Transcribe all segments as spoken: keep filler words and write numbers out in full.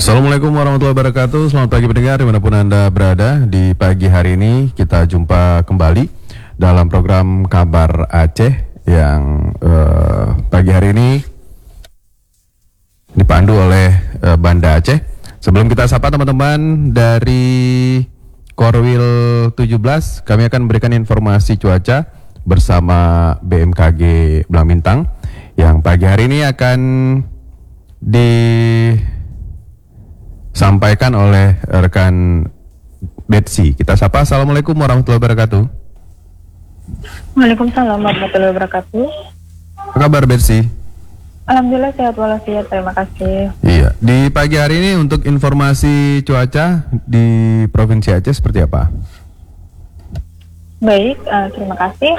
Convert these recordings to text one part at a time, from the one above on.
Assalamualaikum warahmatullahi wabarakatuh. Selamat pagi pendengar dimanapun Anda berada. Di pagi hari ini kita jumpa kembali dalam program Kabar Aceh yang uh, pagi hari ini dipandu oleh uh, Banda Aceh. Sebelum kita sapa teman-teman dari Korwil tujuh belas, kami akan memberikan informasi cuaca bersama B M K G Belang Bintang yang pagi hari ini akan disampaikan oleh rekan Betsy. Kita sapa. Assalamualaikum warahmatullahi wabarakatuh. Waalaikumsalam warahmatullahi wabarakatuh. Apa kabar Betsy? Alhamdulillah sehat walafiat, terima kasih. Iya, di pagi hari ini untuk informasi cuaca di Provinsi Aceh seperti apa? Baik, uh, terima kasih.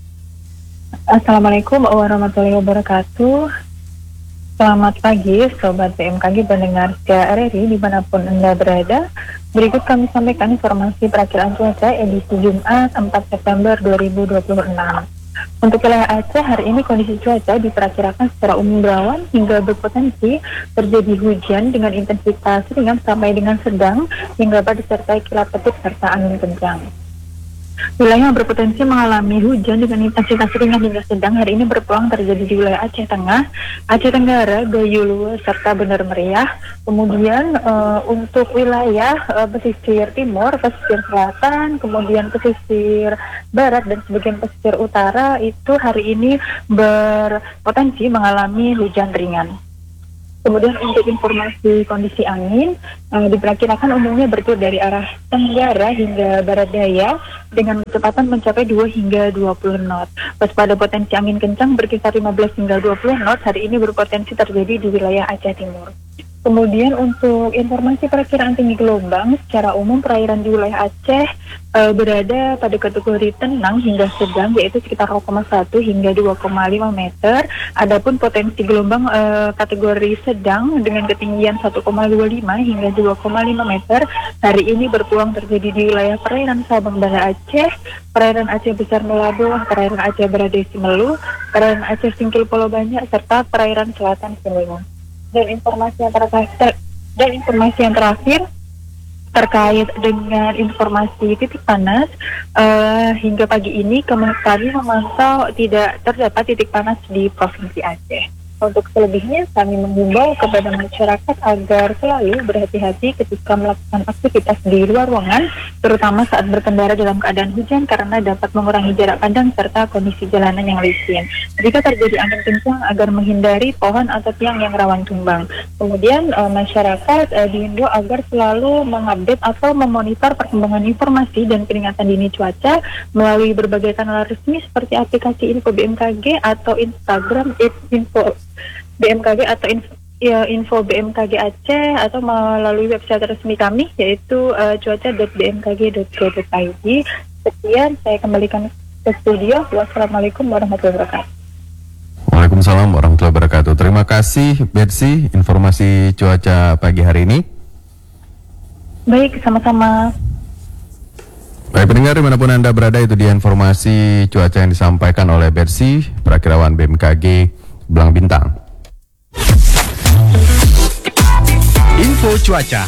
Assalamualaikum warahmatullahi wabarakatuh. Selamat pagi Sobat B M K G pendengar setia R R I dimanapun Anda berada. Berikut kami sampaikan informasi perakiraan cuaca edisi Jumat empat September dua ribu dua puluh enam. Untuk wilayah Aceh, hari ini kondisi cuaca diperkirakan secara umum berawan hingga berpotensi terjadi hujan dengan intensitas ringan sampai dengan sedang hingga dapat disertai kilat petir serta angin kencang. Wilayah yang berpotensi mengalami hujan dengan intensitas ringan hingga sedang hari ini berpeluang terjadi di wilayah Aceh Tengah, Aceh Tenggara, Gayo Luwu, serta Bener Meriah. Kemudian uh, untuk wilayah uh, pesisir timur, pesisir selatan, kemudian pesisir barat dan sebagian pesisir utara itu hari ini berpotensi mengalami hujan ringan. Kemudian untuk informasi kondisi angin, uh, diperkirakan umumnya bertiup dari arah tenggara hingga barat daya dengan kecepatan mencapai dua hingga dua puluh knot. Waspada potensi angin kencang berkisar lima belas hingga dua puluh knot hari ini berpotensi terjadi di wilayah Aceh Timur. Kemudian untuk informasi perakiraan tinggi gelombang, secara umum perairan di wilayah Aceh e, berada pada kategori tenang hingga sedang, yaitu sekitar nol koma satu hingga dua koma lima meter. Adapun potensi gelombang e, kategori sedang dengan ketinggian satu koma dua lima hingga dua koma lima meter hari ini berpeluang terjadi di wilayah perairan Sabang Banda Aceh, perairan Aceh Besar Melabuh, perairan Aceh Bradesi Melu, perairan Aceh Singkil Pulau Banyak, serta perairan Selatan Senulung. Dan informasi yang terakhir dan informasi yang terakhir terkait dengan informasi titik panas, uh, hingga pagi ini kami memantau tidak terdapat titik panas di Provinsi Aceh. Untuk selebihnya kami menghimbau kepada masyarakat agar selalu berhati-hati ketika melakukan aktivitas di luar ruangan, terutama saat berkendara dalam keadaan hujan karena dapat mengurangi jarak pandang serta kondisi jalanan yang licin. Jika terjadi angin kencang agar menghindari pohon atau tiang yang rawan tumbang. Kemudian uh, masyarakat uh, dihimbau agar selalu mengupdate atau memonitor perkembangan informasi dan peringatan dini cuaca melalui berbagai kanal resmi seperti aplikasi Info B M K G atau Instagram Info B M K G atau info, ya, info B M K G Aceh atau melalui website resmi kami yaitu uh, cuaca dot b m k g dot co dot i d. Sekian, saya kembalikan ke studio. Wassalamualaikum warahmatullahi wabarakatuh. Waalaikumsalam warahmatullahi wabarakatuh. Terima kasih Betsy informasi cuaca pagi hari ini. Baik, sama-sama. Baik pendengar dimanapun Anda berada, itu dia informasi cuaca yang disampaikan oleh Betsy, perakirawan B M K G Belang Bintang. Info cuaca.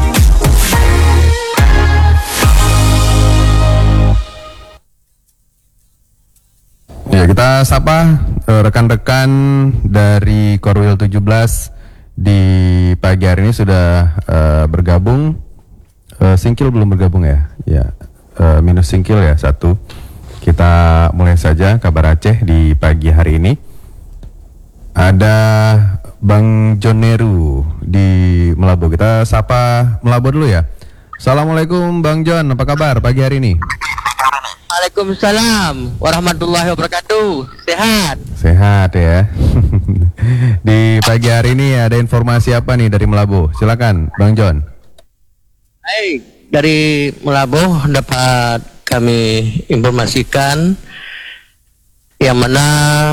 Ya, kita sapa uh, rekan-rekan dari Korwil tujuh belas di pagi hari ini sudah uh, bergabung. Uh, Singkil belum bergabung ya? Ya, uh, minus Singkil ya satu. Kita mulai saja kabar Aceh di pagi hari ini. Ada Bang John Neru di Melabu. Kita sapa Melabu dulu ya. Assalamualaikum Bang John, apa kabar pagi hari ini? Waalaikumsalam warahmatullahi wabarakatuh. Sehat? Sehat ya. Di pagi hari ini ada informasi apa nih dari Melabu? Silakan Bang John. Baik, dari Melabu dapat kami informasikan yang mana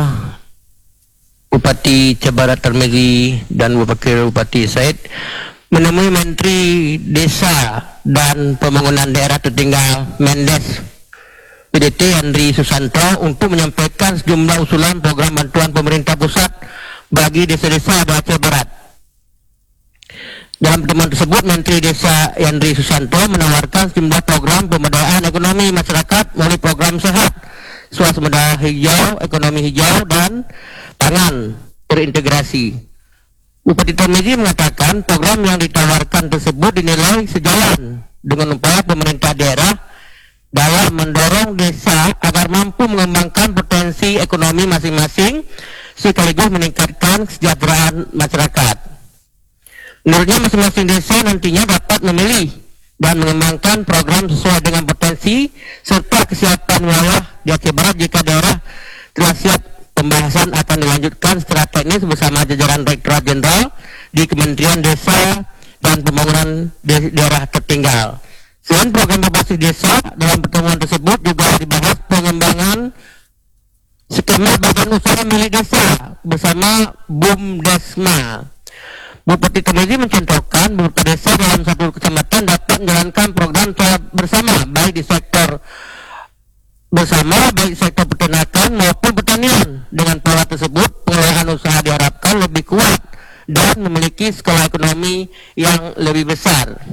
Bupati Cebarat Termedi dan Wakil Bupati Said menemui Menteri Desa dan Pembangunan Daerah Tertinggal Mendes P D T Andri Susanto untuk menyampaikan sejumlah usulan program bantuan pemerintah pusat bagi desa-desa Aceh Barat. Dan Dalam pertemuan tersebut, Menteri Desa Yandri Susanto menawarkan sejumlah program pemberdayaan ekonomi masyarakat melalui program sehat, swasembada hijau, ekonomi hijau, dan pangan terintegrasi. Bupati Tarmizi mengatakan program yang ditawarkan tersebut dinilai sejalan dengan upaya pemerintah daerah dalam mendorong desa agar mampu mengembangkan potensi ekonomi masing-masing sekaligus meningkatkan kesejahteraan masyarakat. Menurutnya masing-masing desa nantinya dapat memilih dan mengembangkan program sesuai dengan potensi serta kesiapan wilayah di Aceh Barat. Jika daerah telah siap, pembahasan akan dilanjutkan secara teknis bersama jajaran Direktorat Jenderal di Kementerian Desa dan Pembangunan de- Daerah Tertinggal. Selain program berbasis desa, dalam pertemuan tersebut juga dibahas pengembangan skema badan usaha milik desa bersama BUMDesma. Bupati Tarmizi mencontohkan beberapa desa dalam satu kecamatan dapat menjalankan program bersama baik di sektor bersama baik sektor peternakan maupun pertanian. Dengan pola tersebut, pengolahan usaha diharapkan lebih kuat dan memiliki skala ekonomi yang lebih besar.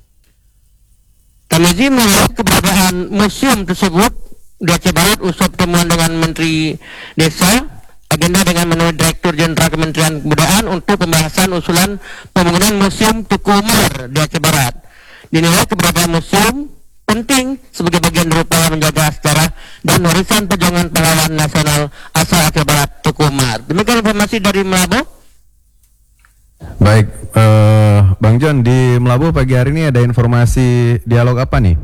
Tarmizi melihat keberadaan museum tersebut di Aceh Barat usai pertemuan dengan Menteri Desa. Agenda dengan menemui Direktur Jenderal Kementerian Kebudayaan untuk pembahasan usulan pembangunan Museum Tuku Umar di Aceh Barat. Dinilai keberadaan museum penting sebagai bagian dari upaya menjaga sejarah dan warisan perjuangan pahlawan nasional asal Aceh Barat Tuku Umar. Demikian informasi dari Melabu. Baik, uh, Bang John, di Melabu pagi hari ini ada informasi dialog apa nih?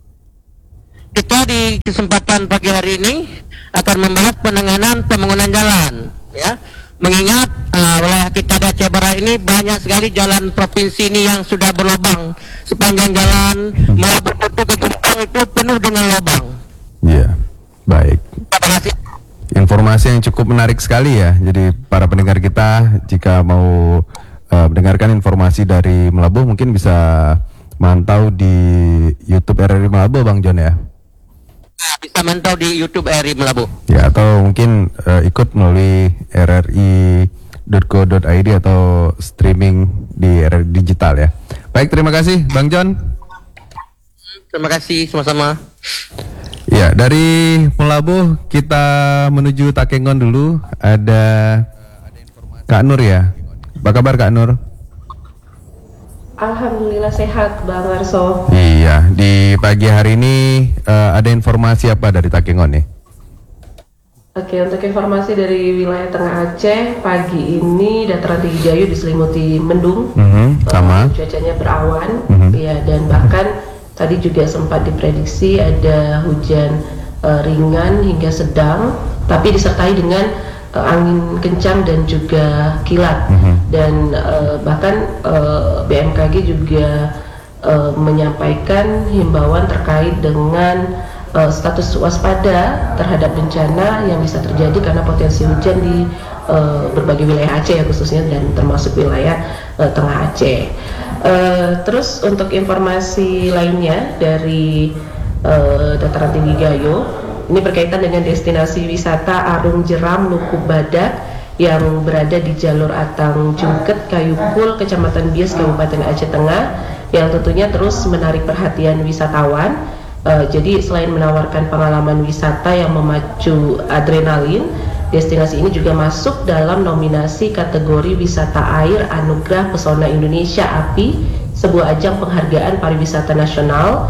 Kita di kesempatan pagi hari ini akan membahas penanganan pembangunan jalan, ya. Mengingat uh, wilayah kita di Aceh Barat ini banyak sekali jalan provinsi ini yang sudah berlubang. Sepanjang jalan Melabu ke Gempang itu penuh dengan lubang. Iya, baik. Terima kasih. Informasi yang cukup menarik sekali ya. Jadi para pendengar kita jika mau uh, mendengarkan informasi dari Melabu mungkin bisa mantau di YouTube R R I Melabu, Bang John ya. Bisa mantau di YouTube R R I Melabu. Ya, atau mungkin uh, ikut melalui r r i dot co dot i d atau streaming di R R I Digital ya. Baik, terima kasih Bang John. Terima kasih sama-sama. Ya, dari Melabu kita menuju Takengon dulu. Ada Kak Nur ya. Apa kabar Kak Nur? Alhamdulillah sehat Bang Arso. Iya, di pagi hari ini uh, ada informasi apa dari Takengon nih? Oke, untuk informasi dari wilayah Tengah Aceh, pagi ini dataran tinggi Gayo diselimuti mendung, Mm-hmm, sama. uh, cuacanya berawan, Mhm. ya, dan bahkan tadi juga sempat diprediksi ada hujan uh, ringan hingga sedang, tapi disertai dengan uh, angin kencang dan juga kilat. Mhm. Dan uh, bahkan uh, B M K G juga uh, menyampaikan himbauan terkait dengan uh, status waspada terhadap bencana yang bisa terjadi karena potensi hujan di uh, berbagai wilayah Aceh ya khususnya, dan termasuk wilayah uh, Tengah Aceh. Uh, terus untuk informasi lainnya dari uh, dataran tinggi Gayo, ini berkaitan dengan destinasi wisata Arung Jeram Lukub Badak yang berada di jalur Atang Jungket Kayukul, Kecamatan Bias, Kabupaten Aceh Tengah, yang tentunya terus menarik perhatian wisatawan. Uh, jadi selain menawarkan pengalaman wisata yang memacu adrenalin, destinasi ini juga masuk dalam nominasi kategori wisata air Anugerah Pesona Indonesia A P I, sebuah ajang penghargaan pariwisata nasional.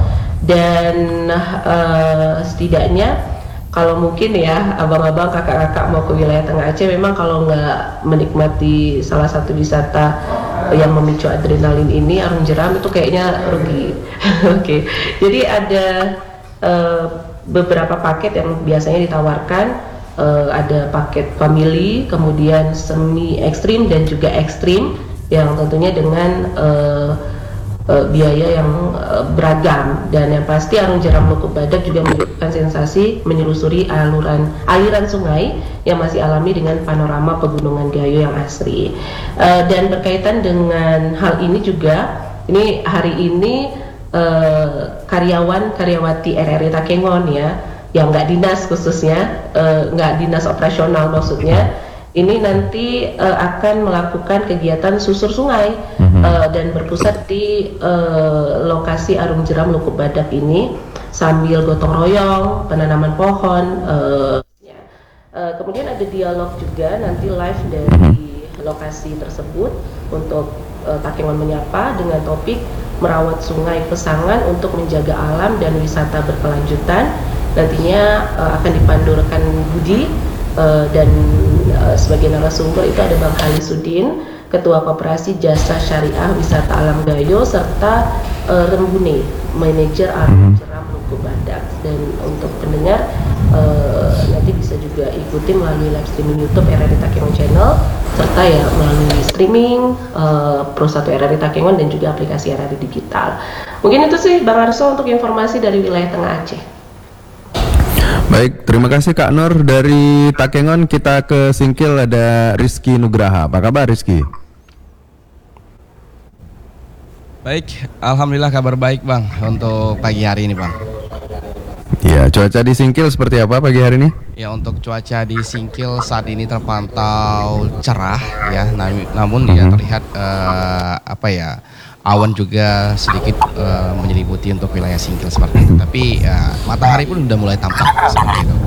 Dan uh, setidaknya kalau mungkin ya abang-abang, kakak-kakak mau ke wilayah Tengah Aceh, memang kalau nggak menikmati salah satu wisata yang memicu adrenalin ini, Arung Jeram, itu kayaknya rugi. Oke, okay. Jadi ada uh, beberapa paket yang biasanya ditawarkan. Uh, ada paket family, kemudian semi ekstrim dan juga ekstrim, yang tentunya dengan uh, uh, biaya yang uh, beragam. Dan yang pasti Arung Jeram Lukub Badak juga menunjukkan sensasi menyusuri aliran aliran sungai yang masih alami dengan panorama pegunungan Gayo yang asri. Uh, dan berkaitan dengan hal ini juga, ini hari ini uh, karyawan karyawati R R I Takengon ya, yang nggak dinas khususnya, uh, nggak dinas operasional maksudnya, ini nanti uh, akan melakukan kegiatan susur sungai mm-hmm. uh, dan berpusat di uh, lokasi Arum Jeram Lukuk Badak ini sambil gotong royong, penanaman pohon. Uh, ya. uh, kemudian ada dialog juga nanti live dari lokasi tersebut untuk uh, Takengon Menyapa dengan topik merawat sungai Pesangan untuk menjaga alam dan wisata berkelanjutan. Nantinya uh, akan dipandu rekan Budi. Uh, dan uh, sebagai narasumber itu ada Bang Halisuddin, Ketua Koperasi Jasa Syariah Wisata Alam Gayo, serta uh, Rembune, Manajer Arum Jeram Lukuk Badak. Dan untuk pendengar uh, nanti bisa juga ikuti melalui live streaming YouTube R R I Takengon Channel, serta ya melalui streaming uh, Pro satu R R I Takengon dan juga aplikasi R R I Digital. Mungkin itu sih Bang Arso untuk informasi dari wilayah Tengah Aceh. Baik, terima kasih Kak Nur. Dari Takengon kita ke Singkil, ada Rizky Nugraha. Apa kabar Rizky? Baik, Alhamdulillah kabar baik Bang untuk pagi hari ini Bang. Ya, cuaca di Singkil seperti apa pagi hari ini? Ya, untuk cuaca di Singkil saat ini terpantau cerah ya, nam- namun mm-hmm. ya terlihat uh, apa ya, awan juga sedikit uh, menyelimuti untuk wilayah Singkil seperti itu. Tapi uh, matahari pun sudah mulai tampak seperti itu.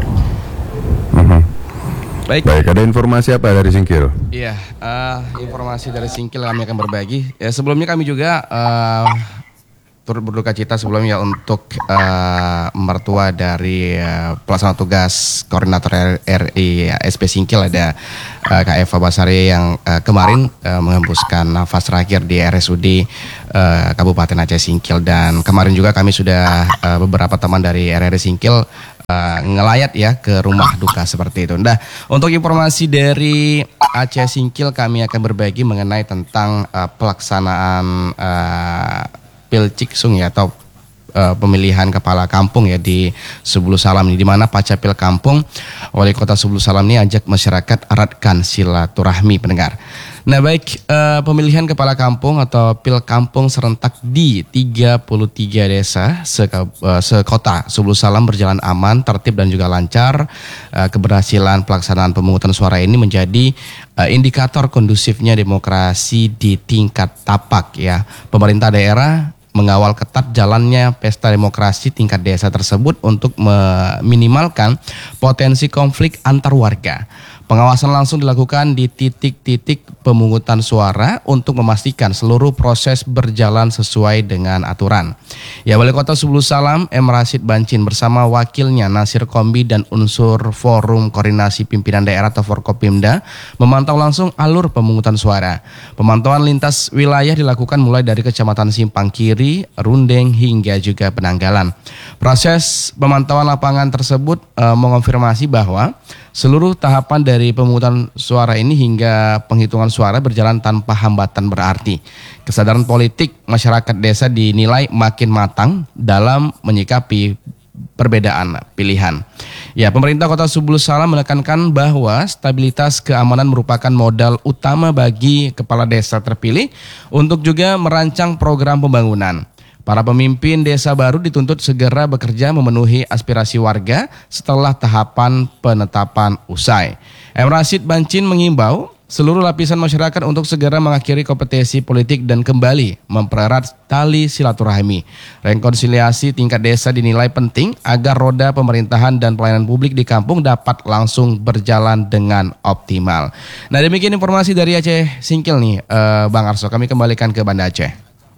Mm-hmm. Baik. Baik, ada informasi apa dari Singkil? Iya, uh, informasi dari Singkil kami akan berbagi. Ya, sebelumnya kami juga uh, turut berduka cita sebelumnya untuk uh, mertua dari uh, pelaksana tugas koordinator R I S P Singkil, ada uh, Kak Eva Basari yang uh, kemarin uh, menghembuskan nafas terakhir di R S U D uh, Kabupaten Aceh Singkil. Dan kemarin juga kami sudah uh, beberapa teman dari R R I Singkil uh, ngelayat ya ke rumah duka seperti itu. Nah, untuk informasi dari Aceh Singkil kami akan berbagi mengenai tentang uh, pelaksanaan uh, Pilciksung ya, atau uh, pemilihan kepala kampung ya di Subulu Salam ini, di mana Pacapil Kampung Wali Kota Subulu Salam ini ajak masyarakat eratkan silaturahmi pendengar. Nah baik, uh, pemilihan kepala kampung atau Pil Kampung serentak di tiga puluh tiga desa seka, uh, sekota Subulu Salam berjalan aman, tertib dan juga lancar. Uh, keberhasilan pelaksanaan pemungutan suara ini menjadi uh, indikator kondusifnya demokrasi di tingkat tapak ya. Pemerintah daerah mengawal ketat jalannya pesta demokrasi tingkat desa tersebut untuk meminimalkan potensi konflik antar warga. Pengawasan langsung dilakukan di titik-titik pemungutan suara untuk memastikan seluruh proses berjalan sesuai dengan aturan. Ya, Wali Kota Subulu Salam M. Rashid Bancin bersama wakilnya Nasir Kombi dan unsur Forum Koordinasi Pimpinan Daerah atau Forkopimda memantau langsung alur pemungutan suara. Pemantauan lintas wilayah dilakukan mulai dari Kecamatan Simpang Kiri, Rundeng hingga juga Penanggalan. Proses pemantauan lapangan tersebut e, mengonfirmasi bahwa seluruh tahapan dari pemungutan suara ini hingga penghitungan suara berjalan tanpa hambatan berarti. Kesadaran politik masyarakat desa dinilai makin matang dalam menyikapi perbedaan pilihan. Ya, pemerintah Kota Subulu Salam menekankan bahwa stabilitas keamanan merupakan modal utama bagi kepala desa terpilih untuk juga merancang program pembangunan. Para pemimpin desa baru dituntut segera bekerja memenuhi aspirasi warga setelah tahapan penetapan usai. M. Rashid Bancin mengimbau seluruh lapisan masyarakat untuk segera mengakhiri kompetisi politik dan kembali mempererat tali silaturahmi. Rekonsiliasi tingkat desa dinilai penting agar roda pemerintahan dan pelayanan publik di kampung dapat langsung berjalan dengan optimal. Nah, demikian informasi dari Aceh Singkil nih, eh, Bang Arso. Kami kembalikan ke Banda Aceh.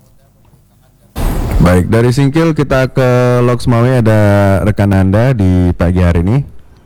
Baik, dari Singkil kita ke Loksmawe, ada rekan Anda di pagi hari ini.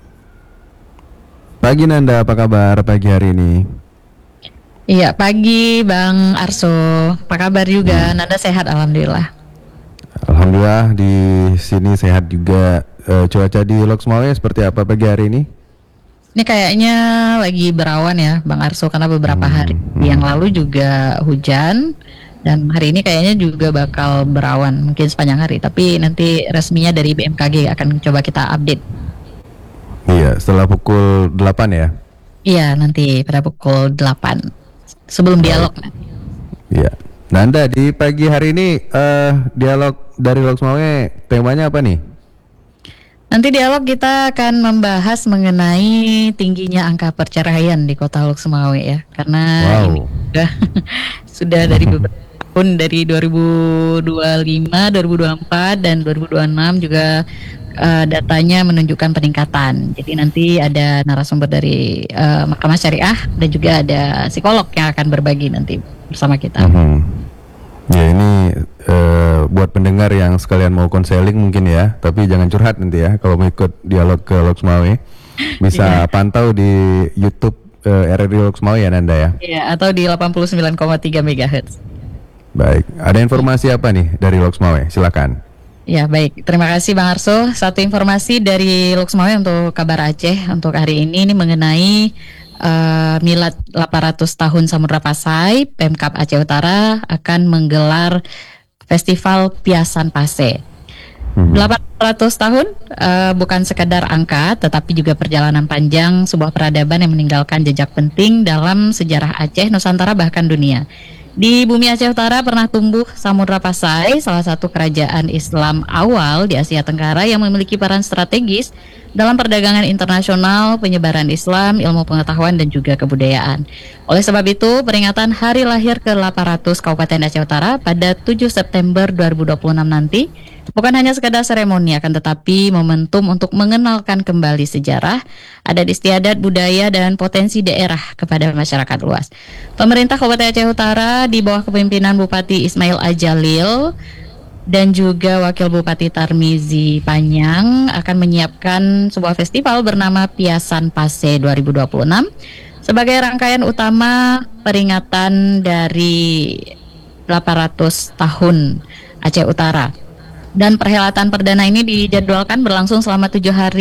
Pagi Nanda, apa kabar pagi hari ini? Iya, pagi Bang Arso. Apa kabar juga? Hmm. Nanda sehat alhamdulillah. Alhamdulillah di sini sehat juga. E, cuaca di Loksmawe seperti apa pagi hari ini? Ini kayaknya lagi berawan ya Bang Arso, karena beberapa hmm. hari hmm. yang lalu juga hujan. Dan hari ini kayaknya juga bakal berawan mungkin sepanjang hari. Tapi nanti resminya dari B M K G akan coba kita update. Iya, setelah pukul delapan ya? Iya, nanti pada pukul delapan sebelum dialog. Iya. Nanda, di pagi hari ini uh, dialog dari Loksmawe temanya apa nih? Nanti dialog kita akan membahas mengenai tingginya angka perceraian di Kota Lok Sumawe ya, karena Wow. ini sudah sudah dari beberapa tahun, dari dua ribu dua puluh lima, dua ribu dua puluh empat dan dua ribu dua puluh enam juga uh, datanya menunjukkan peningkatan. Jadi nanti ada narasumber dari uh, Mahkamah Syariah dan juga ada psikolog yang akan berbagi nanti bersama kita. Mhm. Ya ini eh, buat pendengar yang sekalian mau konseling mungkin ya, tapi jangan curhat nanti ya kalau mau ikut dialog ke Lok Sumawe. Bisa pantau di YouTube eh, R R I Lok Sumawe ya Nanda ya. Iya, atau di delapan puluh sembilan koma tiga megahertz. Baik, ada informasi apa nih dari Lok Sumawe? Silakan. Ya baik, terima kasih Bang Arso. Satu informasi dari Lok Sumawe untuk kabar Aceh untuk hari ini ini mengenai uh, milad delapan ratus tahun Samudra Pasai. Pemkab Aceh Utara akan menggelar Festival Piasan Pase. Mhm. delapan ratus tahun uh, bukan sekadar angka, tetapi juga perjalanan panjang sebuah peradaban yang meninggalkan jejak penting dalam sejarah Aceh, Nusantara, bahkan dunia. Di bumi Aceh Utara pernah tumbuh Samudra Pasai, salah satu kerajaan Islam awal di Asia Tenggara yang memiliki peran strategis dalam perdagangan internasional, penyebaran Islam, ilmu pengetahuan, dan juga kebudayaan. Oleh sebab itu, peringatan hari lahir ke delapan ratus Kabupaten Aceh Utara pada tujuh September dua ribu dua puluh enam nanti bukan hanya sekadar seremoni, akan tetapi momentum untuk mengenalkan kembali sejarah, adat istiadat, budaya, dan potensi daerah kepada masyarakat luas. Pemerintah Kabupaten Aceh Utara di bawah kepemimpinan Bupati Ismail Ajalil dan juga Wakil Bupati Tarmizi Panyang akan menyiapkan sebuah festival bernama Piasan Pase dua ribu dua puluh enam sebagai rangkaian utama peringatan dari delapan ratus tahun Aceh Utara. Dan perhelatan perdana ini dijadwalkan berlangsung selama tujuh hari